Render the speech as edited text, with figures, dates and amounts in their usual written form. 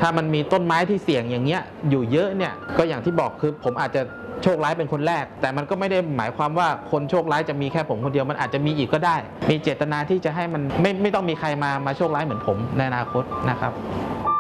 ถ้ามันมีต้นไม้ที่เสี่ยงอย่างเงี้ยอยู่เยอะเนี่ยก็อย่างที่บอกคือผมอาจจะโชคร้ายเป็นคนแรกแต่มันก็ไม่ได้หมายความว่าคนโชคร้ายจะมีแค่ผมคนเดียวมันอาจจะมีอีกก็ได้มีเจตนาที่จะให้มันไม่ต้องมีใครมาโชคร้ายเหมือนผมในอนาคตนะครับ